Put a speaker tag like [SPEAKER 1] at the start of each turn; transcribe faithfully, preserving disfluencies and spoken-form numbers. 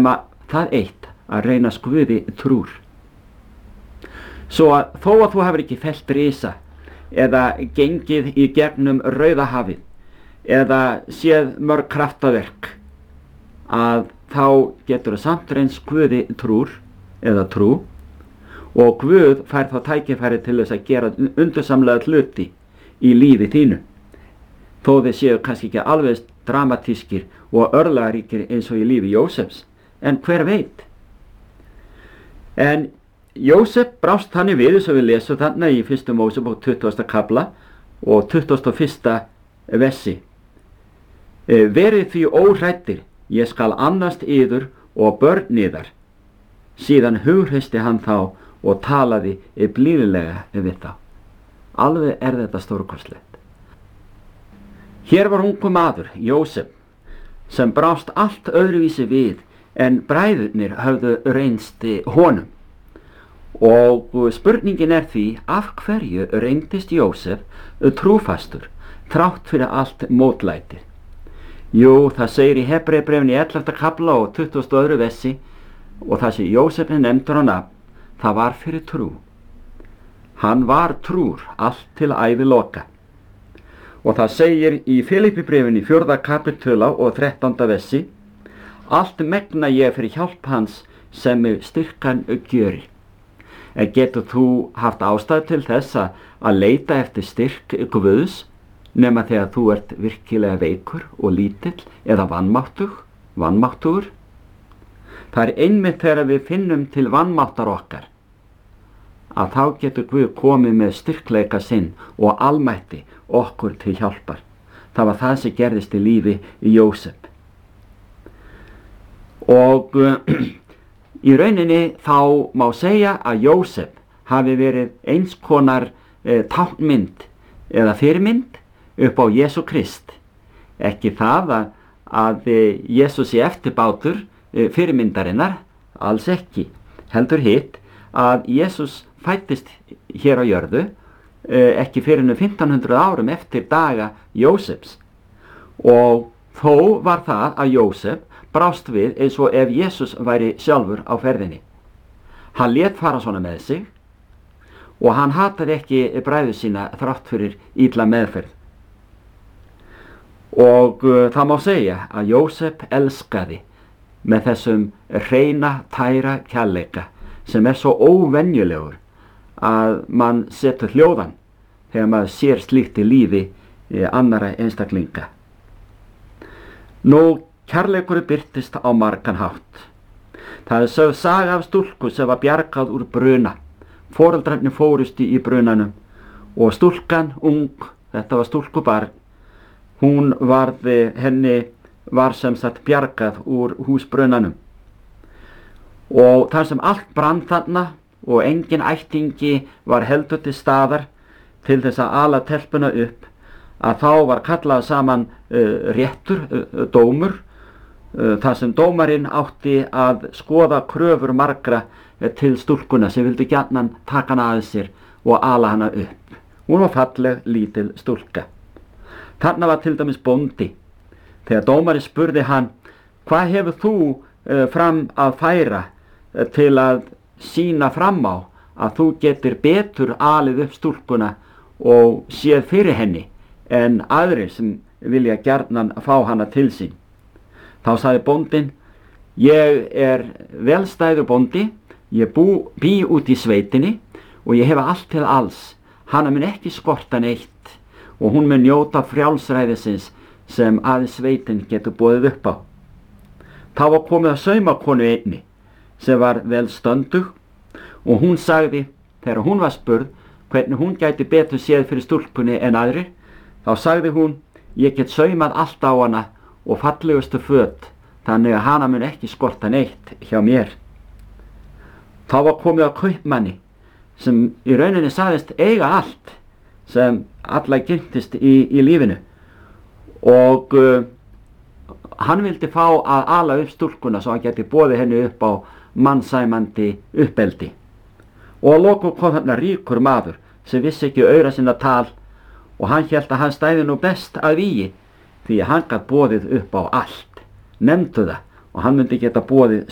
[SPEAKER 1] nema það eitt að reynast Guði trúr. Svo að þó að þú hefur ekki fellt risa eða gengið í gegnum Rauðahafið eða séð mörg kraftaverk, að þá getur það samt reynst Guði trúr eða trú, og Guð fær þá tækifæri til þess að gera undursamlega hluti í lífi þínu, þó þeir séu kannski ekki alveg dramatískir og örlagaríkir eins og í lífi Jósefs, en hver veit. En Jósef brást þannig við, eins og við lesum þarna í fyrstu Mósebók tuttugasta kafla og tuttugasta og fyrsta versi. Verið því óhræddir, ég skal annast yður og börn yðar. Síðan hughreysti hann þá og talaði blíðlega við þá. Alveg er þetta stórkostlegt. Hér var ungur maður, Jósef, sem brást allt öðruvísi við en bræðurnir höfðu reynst honum. Og spurningin er því, af hverju reyndist Jósef trúfastur, þrátt fyrir allt mótlætið? Jú, það segir í Hebreabréfinu í ellefta kafla og tuttugasta og öðru versi, og það sem Jósef er nefndur á nafn, það var fyrir trú. Hann var trúr allt til æviloka. Og það segir í Filippibréfinu í fjórða kapitula og þrettánda versi, allt megna ég fyrir hjálp hans sem mig styrkan gjörir. En getur þú haft ástæðu til þess að leita eftir styrk Guðs, nema þegar þú ert virkilega veikur og lítill eða vanmáttug, vanmáttugur? Það er einmitt þegar við finnum til vanmáttar okkar, að þá getur Guð komið með styrkleika sinn og almætti okkur til hjálpar. Það var það sem gerðist í lífi í Jósef. Og uh, í rauninni þá má segja að Jósef hafi verið eins konar eh, táknmynd eða fyrirmynd upp á Jesú Krist. Ekki það að, að Jesús sé eftirbátur eh, fyrirmyndarinnar, alls ekki. Heldur hitt að Jesús fættist hér á jörðu eh, ekki fyrir nú fimmtán hundruð árum eftir daga Jósefs, og þó var það að Jósef brást við eins og ef Jesús væri sjálfur á ferðinni. Hann lét fara svona með sig og hann hataði ekki bræður sína þrátt fyrir illa meðferð. Og uh, það má segja að Jósef elskaði með þessum hreina, tæra kærleika sem er svo óvenjulegur að mann setur hljóðan þegar maður sér slíkt í lífi eh, annara einstaklinga. Nú, kærleikur birtist á margan hátt. Það er sögð saga af stúlku sem var bjargað úr bruna. Foreldrarnir fórust í brunanum og stúlkan ung, þetta var stúlkubarn, hún varði, henni var sem sagt bjargað úr húsbrunanum. Og þar sem allt brann þarna og engin ættingi var heldur til staðar til þess að ala telpuna upp, að þá var kallað saman uh, réttur, uh, dómur, uh, þar sem dómarinn átti að skoða kröfur margra uh, til stúlkuna sem vildi gjarnan taka hana að sér og ala hana upp. Hún var falleg, lítil stúlka. Þarna var til dæmis bóndi. Þegar dómarinn spurði hann, hvað hefur þú uh, fram að færa uh, til að sína fram á að þú getur betur alið upp stúlkuna og séð fyrir henni en aðrir sem vilja gjarnan fá hana til sín? Þá sagði bóndinn, ég er velstæður bóndi, ég bú, bý út í sveitinni og ég hef allt til alls. Hana mun ekki skorta neitt og hún mun njóta frjálsræðisins sem aðeins sveitin getur boðið upp á. Þá var komið að saumakonu einni sem var vel stöndug og hún sagði, þegar hún var spurð hvernig hún gæti betur séð fyrir stúlkunni en aðrir, þá sagði hún, ég get saumað allt á hana og fallegustu föt, þannig að hana mun ekki skorta neitt hjá mér. Þá var komið að kaupmanni sem í rauninni sagðist eiga allt sem alla giltist í, í lífinu og uh, hann vildi fá að ala upp stúlkuna svo hann geti boðið henni upp á mannsæmandi uppeldi. Og að lokum kom þarna ríkur maður sem vissi ekki aura sinna tal og hann hélt að hann stæði nú best að vígi því að hann gat boðið upp á allt. Nefndu það og hann myndi geta boðið